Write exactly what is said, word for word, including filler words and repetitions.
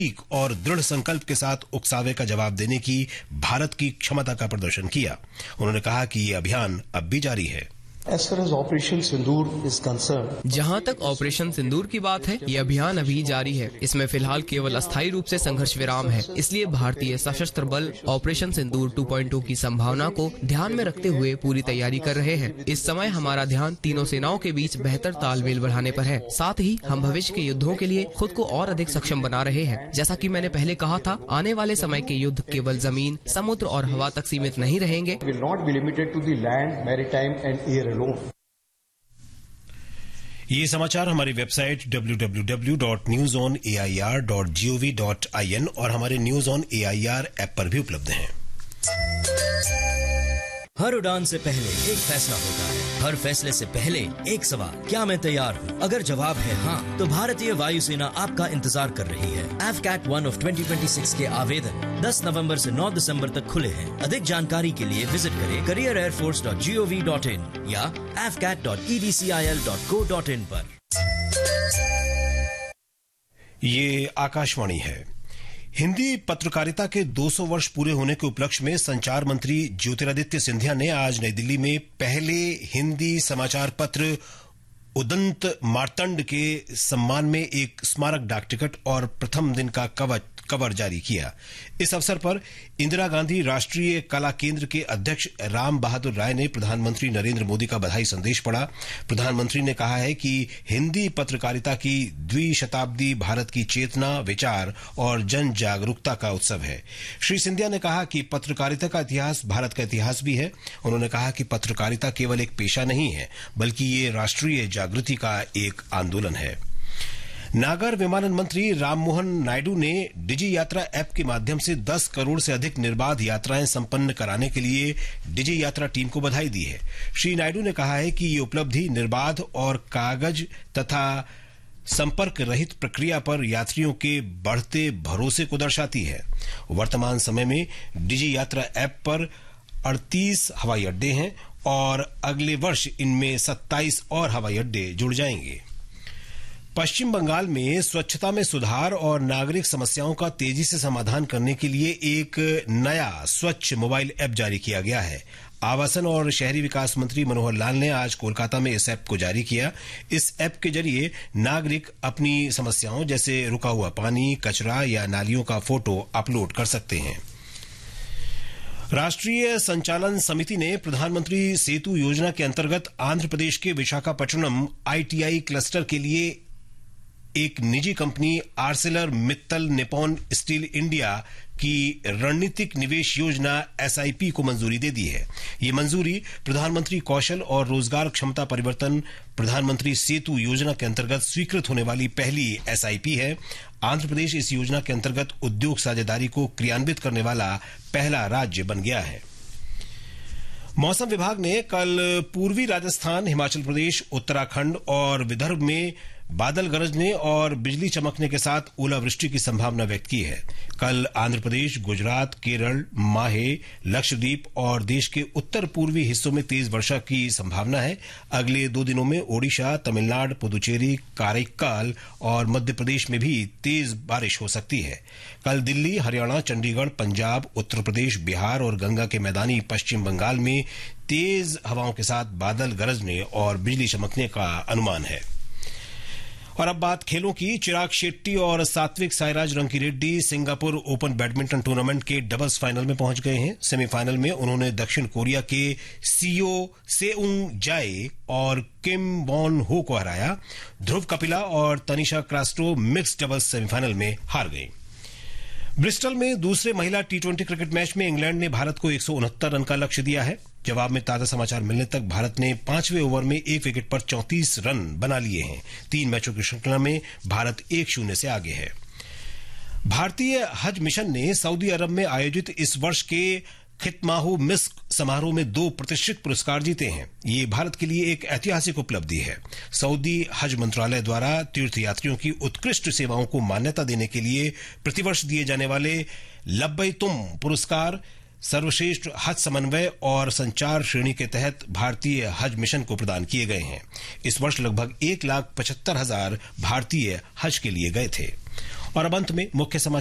और दृढ़ संकल्प के साथ उकसावे का जवाब देने की भारत की क्षमता का प्रदर्शन किया। उन्होंने कहा कि ये अभियान अब भी जारी है। As far as Operation Sindoor is concerned, जहां तक ऑपरेशन सिंदूर की बात है, ये अभियान अभी जारी है। इसमें फिलहाल केवल अस्थायी रूप से संघर्ष विराम है। इसलिए भारतीय सशस्त्र बल ऑपरेशन सिंदूर टू पॉइंट ओ की संभावना को ध्यान में रखते हुए पूरी तैयारी कर रहे हैं। इस समय हमारा ध्यान तीनों सेनाओं के बीच बेहतर तालमेल बढ़ाने पर है। साथ ही हम भविष्य के युद्धों के लिए खुद को और अधिक सक्षम बना रहे हैं। जैसा कि मैंने पहले कहा था, आने वाले समय के युद्ध केवल जमीन, समुद्र और हवा तक सीमित नहीं रहेंगे। will not be limited to the land, maritime and air alone. ये समाचार हमारी website W W W dot news on A I R dot G O V dot I N और हमारे news on A I R app पर भी उपलब्ध हैं। हर उड़ान से पहले एक फैसला होता है, हर फैसले से पहले एक सवाल, क्या मैं तैयार हूँ? अगर जवाब है हाँ, तो भारतीय वायुसेना आपका इंतजार कर रही है। F cat one of twenty twenty six के आवेदन दस नवंबर से नौ दिसंबर तक खुले हैं। अधिक जानकारी के लिए विजिट करें career air force dot G O V dot in या F cat dot E D C I L dot co dot in पर। ये आकाशवाणी है। हिंदी पत्रकारिता के दो सौ वर्ष पूरे होने के उपलक्ष्य में संचार मंत्री ज्योतिरादित्य सिंधिया ने आज नई दिल्ली में पहले हिंदी समाचार पत्र उदंत मार्तंड के सम्मान में एक स्मारक डाक टिकट और प्रथम दिन का कवच कवर जारी किया। इस अवसर पर इंदिरा गांधी राष्ट्रीय कला केंद्र के अध्यक्ष राम बहादुर राय ने प्रधानमंत्री नरेंद्र मोदी का बधाई संदेश पढ़ा। प्रधानमंत्री ने कहा है कि हिंदी पत्रकारिता की द्विशताब्दी भारत की चेतना, विचार और जन जागरूकता का उत्सव है। श्री सिंधिया ने कहा कि पत्रकारिता का इतिहास भारत का इतिहास भी है। उन्होंने कहा कि पत्रकारिता केवल एक पेशा नहीं है, बल्कि ये राष्ट्रीय जागृति का एक आंदोलन है। नागर विमानन मंत्री राममोहन नायडू ने डिजी यात्रा ऐप के माध्यम से दस करोड़ से अधिक निर्बाध यात्राएं संपन्न कराने के लिए डिजी यात्रा टीम को बधाई दी है। श्री नायडू ने कहा है कि ये उपलब्धि निर्बाध और कागज तथा संपर्क रहित प्रक्रिया पर यात्रियों के बढ़ते भरोसे को दर्शाती है। वर्तमान समय में डिजी यात्रा ऐप पर अड़तीस हवाई अड्डे हैं और अगले वर्ष इनमें सत्ताईस और हवाई अड्डे जुड़ जाएंगे। पश्चिम बंगाल में स्वच्छता में सुधार और नागरिक समस्याओं का तेजी से समाधान करने के लिए एक नया स्वच्छ मोबाइल ऐप जारी किया गया है। आवासन और शहरी विकास मंत्री मनोहर लाल ने आज कोलकाता में इस ऐप को जारी किया। इस ऐप के जरिए नागरिक अपनी समस्याओं जैसे रुका हुआ पानी, कचरा या नालियों का फोटो अपलोड कर सकते हैं। राष्ट्रीय संचालन समिति ने प्रधानमंत्री सेतु योजना के अंतर्गत आंध्र प्रदेश के Visakhapatnam I T I cluster के लिए एक निजी company Arcelor Mittal Nippon steel India की रणनीतिक निवेश योजना एस आई पी को मंजूरी दे दी है। ये मंजूरी प्रधानमंत्री कौशल और रोजगार क्षमता परिवर्तन प्रधानमंत्री सेतु योजना के अंतर्गत स्वीकृत होने वाली पहली एस आई पी है। आंध्र प्रदेश इस योजना के अंतर्गत उद्योग साझेदारी को क्रियान्वित करने वाला पहला राज्य बन गया है। मौसम विभाग ने कल पूर्वी राजस्थान, हिमाचल प्रदेश, उत्तराखंड और विदर्भ में बादल गरजने और बिजली चमकने के साथ ओलावृष्टि की संभावना व्यक्त की है। कल आंध्र प्रदेश, गुजरात, केरल, माहे, लक्षद्वीप और देश के उत्तर पूर्वी हिस्सों में तेज वर्षा की संभावना है। अगले दो दिनों में ओडिशा, तमिलनाडु, पुदुचेरी, काराइक्काल और मध्य प्रदेश में भी तेज बारिश हो सकती है। कल दिल्ली, हरियाणा, चंडीगढ़, पंजाब, उत्तर प्रदेश, बिहार और गंगा के मैदानी पश्चिम बंगाल में तेज हवाओं के साथ बादल गरजने और बिजली चमकने का अनुमान है। और अब बात खेलों की। चिराग शेट्टी और Satwik Sairaj Rankireddy Singapore open badminton tournament के डबल्स फाइनल में पहुंच गए हैं। सेमीफाइनल में उन्होंने दक्षिण कोरिया के सियो सेउंग जाए और किम बॉन हो को हराया। ध्रुव कपिला और Tanisha Crasto mixed doubles semifinal में हार गई। ब्रिस्टल में दूसरे महिला टी ट्वेंटी क्रिकेट मैच में इंग्लैंड ने भारत को एक सौ उनहत्तर रन का लक्ष्य दिया है। जवाब में ताजा समाचार मिलने तक भारत ने पांचवें ओवर में एक विकेट पर चौंतीस रन बना लिए हैं। तीन मैचों की श्रृंखला में भारत एक शून्य से आगे है। भारतीय हज मिशन ने सऊदी अरब में आयोजित इस वर्ष के खितमाहु मिस्क समारोह में दो प्रतिष्ठित पुरस्कार जीते हैं। ये भारत के लिए एक ऐतिहासिक उपलब्धि है। सऊदी हज मंत्रालय द्वारा तीर्थयात्रियों की उत्कृष्ट सेवाओं को मान्यता देने के लिए प्रतिवर्ष दिए जाने वाले लब्बई तुम पुरस्कार सर्वश्रेष्ठ हज समन्वय और संचार श्रेणी के तहत भारतीय हज मिशन को प्रदान किए गए हैं। इस वर्ष लगभग एक लाख पचहत्तर हजार भारतीय हज के लिए गए थे। और अब अंत में मुख्य समाचार